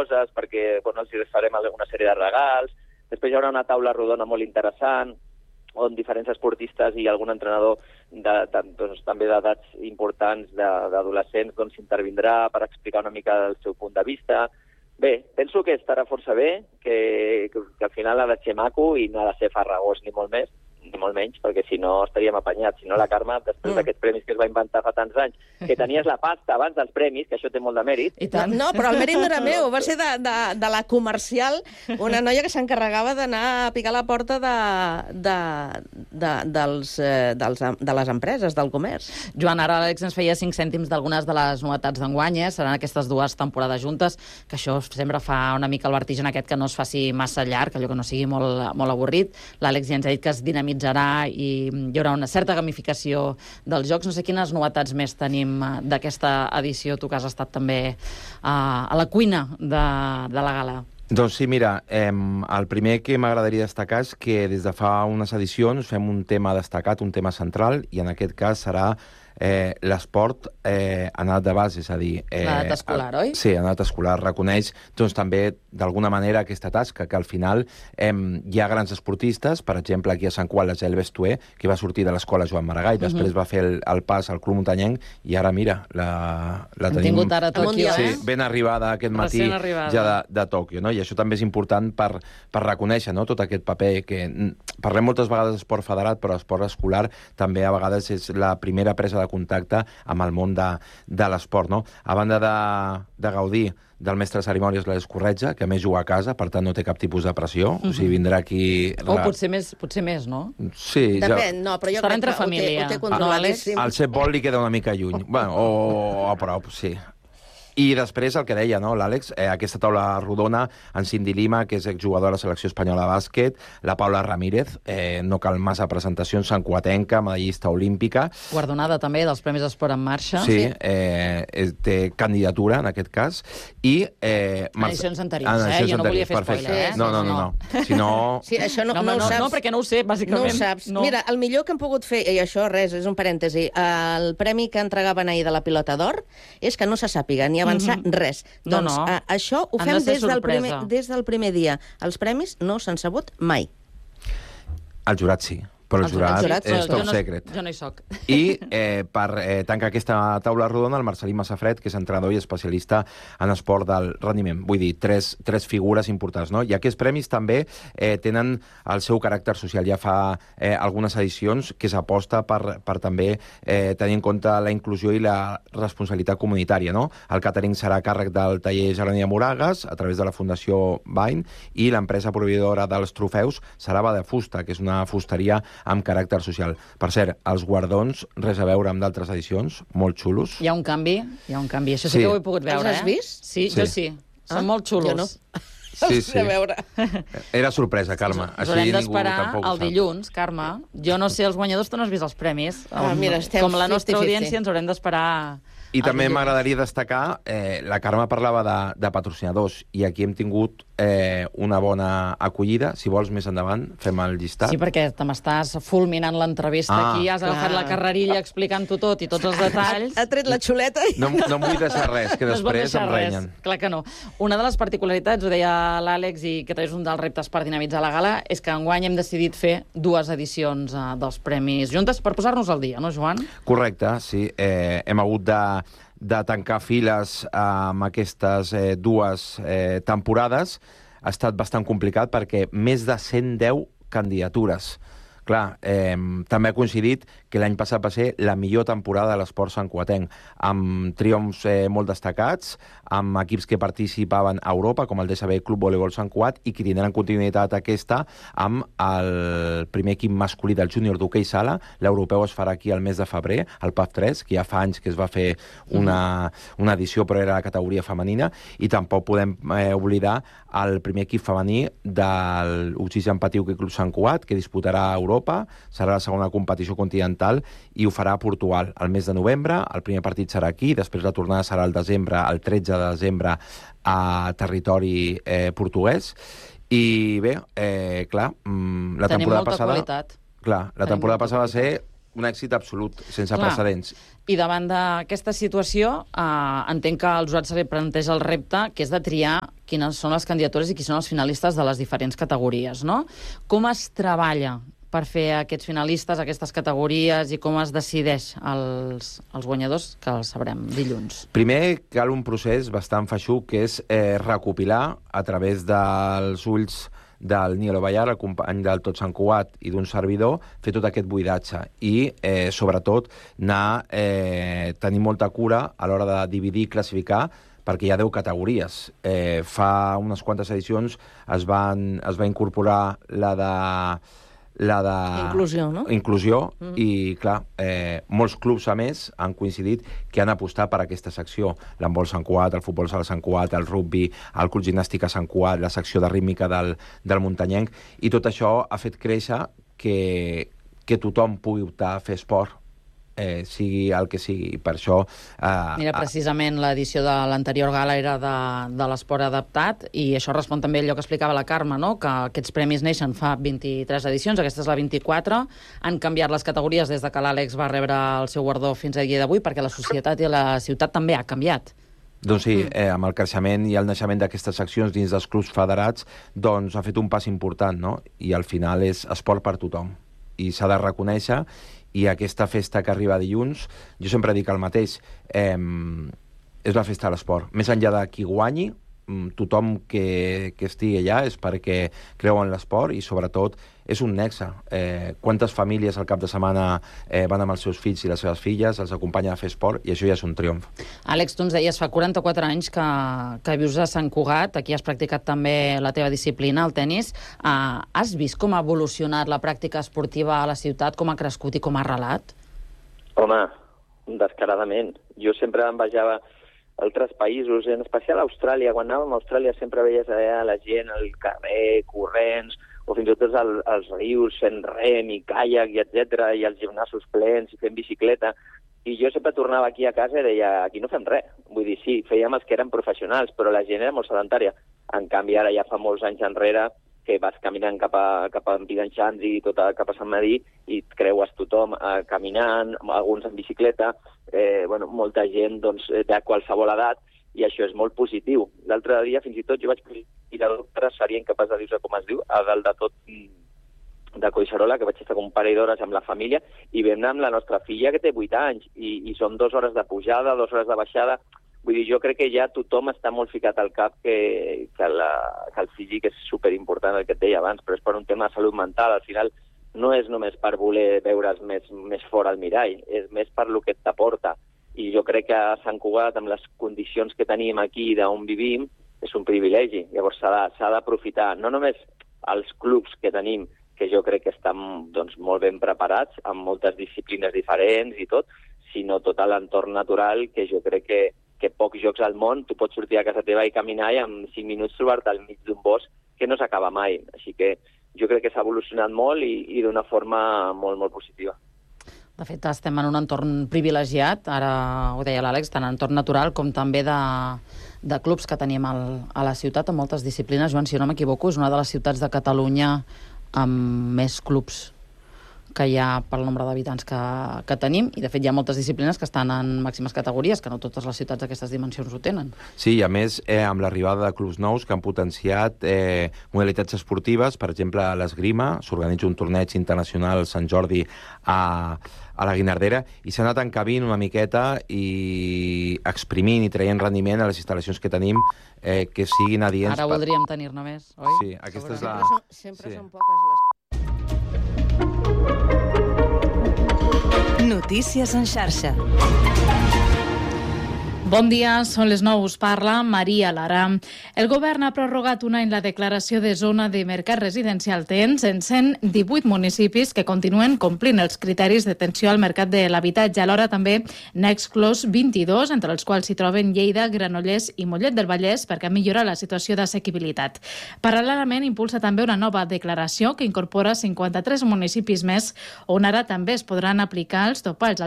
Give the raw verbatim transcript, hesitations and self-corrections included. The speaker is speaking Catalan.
coses, perquè bueno, els farem una sèrie de regals. Després hi haurà una taula rodona molt interessant, on diferents esportistes i algun entrenador de, de, doncs, també d'edats importants, d'adolescents, doncs s'intervindrà per explicar una mica el seu punt de vista. Bé, penso que estarà força bé, que, que, que al final ha de ser maco i no ha de ser farragós ni molt més, ni molt menys, perquè si no estaríem apanyats. Si no, la Carme, després mm. d'aquests premis que es va inventar fa tants anys, que tenies la pasta abans dels premis, que això té molt de mèrit. I tant. No, però el mèrit no era meu, va ser de, de, de la comercial, una noia que s'encarregava d'anar a picar la porta de, de, de, dels, eh, dels, de les empreses, del comerç. Joan, ara l'Àlex ens feia cinc cèntims d'algunes de les novetats d'enguany, eh? Seran aquestes dues temporades juntes, que això sempre fa una mica el vertigen aquest, que no es faci massa llarg, allò que no sigui molt, molt avorrit. L'Àlex ja ens ha dit que es dinamitza i hi haurà una certa gamificació dels jocs. No sé quines novetats més tenim d'aquesta edició, tu que has estat també a la cuina de, de la gala. Doncs sí, mira, eh, el primer que m'agradaria destacar és que des de fa unes edicions fem un tema destacat, un tema central, i en aquest cas serà eh, l'esport eh, en edat de base, és a dir... Eh, en edat escolar, oi? Sí, en edat escolar. Reconeix doncs, també, d'alguna manera, aquesta tasca, que al final eh, hi ha grans esportistes, per exemple, aquí a Sant Qual, la Gelbes Tué, que va sortir de l'escola Joan Maragall, uh-huh. després va fer el, el pas al Club Muntanyenc, i ara, mira, la, la Hem tenim... tingut ara Tòquio, sí, eh? ben arribada aquest matí ja de, de Tòquio, no? I això també és important per, per reconèixer, no?, tot aquest paper que... Parlem moltes vegades d'esport federat, però l'esport escolar també a vegades és la primera presa de contacte amb el món de, de l'esport, no? A banda de, de gaudir del mestre de cerimònies l'Àlex Corretja, que a més juga a casa, per tant no té cap tipus de pressió, uh-huh. o sigui, vindrà aquí... O la... potser, més, potser més, no? Sí. Depèn, ja... no, però jo estarà crec entre que família. ho té, ho té controladíssim. El setbol li queda una mica lluny, bueno, o a prop, sí. I després el que deia, no, l'Àlex, eh, aquesta taula rodona, en Cindy Lima, que és exjugador de la selecció espanyola de bàsquet, la Paula Ramírez, eh, no cal massa presentacions, santcuatenca, medallista olímpica. Guardonada també dels Premis Esport en Marxa. Sí, eh, té candidatura en aquest cas. I, eh, en edicions anteriors, eh? Jo no volia fer spoiler, eh? No, no, no. no. Si no... Sí, això no, no, no, no ho saps. No, perquè no ho sé, bàsicament. No ho saps. No. Mira, el millor que hem pogut fer, i això res, és un parèntesi, el premi que entregaven ahir de la Pilota d'Or és que no se sàpiga ni avançar mm-hmm. res. No, doncs no. A, això ho Han fem de ser des del, primer, sorpresa. des del primer dia. Els premis no s'han sabut mai. El jurat sí, però el, el jurat, jurat és top no, secret. Jo no hi soc. I eh, per eh, tancar aquesta taula rodona, el Marcelí Massafred, que és entrenador i especialista en esport del rendiment. Vull dir, tres, tres figures importants, no? I aquests premis també eh, tenen el seu caràcter social. Ja fa eh, algunes edicions que s'aposta per, per també eh, tenir en compte la inclusió i la responsabilitat comunitària, no? El càtering serà a càrrec del taller Gerònia Moragas, a través de la Fundació Bain, i l'empresa proveïdora dels trofeus serà Bada Fusta, que és una fusteria amb caràcter social. Per cert, els guardons, res a veure amb d'altres edicions, molt xulos. Hi ha un canvi, hi ha un canvi. Això sí, sí que ho he pogut veure, Els has eh? vist? Sí, sí. jo sí. Són Ah, molt xulos. jo no. Sí, sí. A veure. Era sorpresa, Carme. Us Així haurem ningú d'esperar tampoc ho el sap. dilluns, Carme. Jo no sé els guanyadors, tu no has vist els premis. Ah, mira, estem Com la nostra fifty fifty. audiència ens haurem d'esperar. I també m'agradaria destacar, eh, la Carme parlava de, de patrocinadors, i aquí hem tingut eh, una bona acollida. Si vols, més endavant, fem el llistat. Sí, perquè te m'estàs fulminant l'entrevista Ah. aquí, has agafat Clar. la carrerilla explicant-ho tot i tots els detalls. Ha tret la xuleta i... No, no em vull deixar res, que No es vol després deixar em res. renyen. Clar que no. Una de les particularitats, ho deia l'Àlex, i que també és un dels reptes per dinamitzar la gala, és que enguany hem decidit fer dues edicions eh, dels premis juntes per posar-nos al dia, no, Joan? Correcte, sí. Eh, hem hagut de, de tancar files amb aquestes eh, dues eh, temporades. Ha estat bastant complicat perquè més de cent deu candidatures. Clar, eh, també ha coincidit que l'any passat va ser la millor temporada de l'esport santcuatenc, amb triomfs eh, molt destacats, amb equips que participaven a Europa, com el D S B Club Voleibol Sant Cuat, i que tindran continuïtat aquesta amb el primer equip masculí del júnior d'hoquei sala. L'europeu es farà aquí el mes de febrer, el P A F tres, que ja fa anys que es va fer una, una edició, però era la categoria femenina, i tampoc podem eh, oblidar el primer equip femení del Oxigen Patí Hoquei Club Sant Cuat, que disputarà a Europa. Europa, serà la segona competició continental i ho farà a Portugal el mes de novembre. El primer partit serà aquí, després la tornada serà el desembre, el tretze de desembre, a territori eh, portuguès. I bé, eh, clar, la Tenim temporada molta passada... qualitat. Clar, la temporada passada va ser un èxit absolut, sense Clar. precedents. I davant d'aquesta situació, eh, entenc que als jurats se li planteja el repte, que és de triar quines són les candidatures i qui són els finalistes de les diferents categories, no? Com es treballa per fer aquests finalistes, aquestes categories, i com es decideix els, els guanyadors, que els sabrem dilluns? Primer, cal un procés bastant feixuc, que és eh, recopilar a través dels ulls del Nilo Ballar, el company del Tot Sant Cugat i d'un servidor, fer tot aquest buidatge i, eh, sobretot, anar eh, tenir molta cura a l'hora de dividir i classificar, perquè hi ha deu categories. Eh, fa unes quantes edicions es, van, es va incorporar la de... la de... Inclusió, no? Inclusió, mm. i, clar, eh, molts clubs, a més, han coincidit que han apostat per aquesta secció. L'handbol Sant Cugat, el futbol sala Sant Cugat, el rugby, el club gimnàstica Sant Cugat, la secció de rítmica del, del muntanyenc, i tot això ha fet créixer que, que tothom pugui optar a fer esport, eh, sigui el que sigui, i per això... Eh, Mira, precisament l'edició de l'anterior gala era de, de l'esport adaptat, i això respon també a allò que explicava la Carme, no? Que aquests premis neixen fa vint-i-tres edicions, aquesta és la vint-i-quatre, han canviat les categories des de que l'Àlex va rebre el seu guardó fins a dia d'avui, perquè la societat i la ciutat també ha canviat. Doncs sí, eh, amb el creixement i el naixement d'aquestes seccions dins dels clubs federats, doncs ha fet un pas important, no? I al final és esport per tothom, i s'ha de reconèixer. I aquesta festa que arriba dilluns, jo sempre dic el mateix, eh, és la festa de l'esport. Més enllà de qui guanyi, tothom que, que estigui allà és perquè creu en l'esport i, sobretot, és un nexe. Eh, quantes famílies al cap de setmana eh, van amb els seus fills i les seves filles, els acompanyen a fer esport, i això ja és un triomf. Àlex, tu ens deies, fa quaranta-quatre anys que, que vius a Sant Cugat, aquí has practicat també la teva disciplina, el tennis. Uh, has vist com ha evolucionat la pràctica esportiva a la ciutat, com ha crescut i com ha arrelat? Home, descaradament. Jo sempre envejava altres països, en especial a Austràlia. Quan anàvem a Austràlia sempre veies allà la gent al carrer, corrents, o fins i tot els, els rius fent rem i caiac, i etcètera, i els gimnasos plens i fent bicicleta. I jo sempre tornava aquí a casa i deia, aquí no fem res. Vull dir, sí, fèiem els que eren professionals, però la gent era molt sedentària. En canvi, ara ja fa molts anys enrere que vas caminant cap a, cap a Piganxans i tot a, cap a Sant Madí i et creues tothom eh, caminant, alguns en bicicleta, eh, bueno, molta gent doncs, de qualsevol edat, i això és molt positiu. L'altre dia, fins i tot, jo vaig dir a doctora, seria incapaç de dir-se com es diu, a dalt de tot de Collserola, que vaig estar un parell d'hores amb la família, i vam anar amb la nostra filla, que té vuit anys, i, i són dues hores de pujada, dues hores de baixada. Vull dir, jo crec que ja tothom està molt ficat al cap que, que, la, que el físic és superimportant, el que et deia abans, però és per un tema de salut mental. Al final no és només per voler veure's més, més fora al mirall, és més per lo que t'aporta. I jo crec que a Sant Cugat, amb les condicions que tenim aquí d'on vivim, és un privilegi. Llavors s'ha d'aprofitar, no només els clubs que tenim, que jo crec que estan doncs, molt ben preparats, amb moltes disciplines diferents i tot, sinó tot l'entorn natural, que jo crec que que pocs jocs al món, tu pots sortir a casa teva i caminar i en cinc minuts trobar-te al mig d'un bosc que no s'acaba mai. Així que jo crec que s'ha evolucionat molt i, i d'una forma molt, molt positiva. De fet, estem en un entorn privilegiat, ara ho deia l'Àlex, tant en entorn natural com també de, de clubs que tenim al, a la ciutat, amb moltes disciplines. Joan, si no m'equivoco, és una de les ciutats de Catalunya amb més clubs que hi ha pel nombre d'habitants que, que tenim, i de fet hi ha moltes disciplines que estan en màximes categories, que no totes les ciutats d'aquestes dimensions ho tenen. Sí, i a més, eh, amb l'arribada de clubs nous que han potenciat eh, modalitats esportives, per exemple, a l'Esgrima, s'organitza un torneig internacional Sant Jordi a, a la Guinardera, i s'ha anat encabint una miqueta i exprimint i traient rendiment a les instal·lacions que tenim, eh, que siguin adients... Ara voldríem tenir-ne més, oi? Sí, aquesta és la... Sempre són, sempre sí. són poques les... Notícies en xarxa. Bon dia, són les nou, us parla Maria Lara. El govern ha prorrogat un any la declaració de zona de mercat residencial tens en cent divuit municipis que continuen complint els criteris d'atenció al mercat de l'habitatge. Alhora també n'ha exclòs vint-i-dos, entre els quals s'hi troben Lleida, Granollers i Mollet del Vallès, perquè millora la situació d'assequibilitat. Paral·lelament, impulsa també una nova declaració que incorpora cinquanta-tres municipis més, on ara també es podran aplicar els topalls